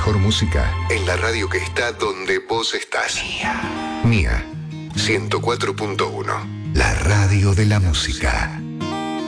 mejor música en la radio que está donde vos estás. Mía 104.1, la radio de la música.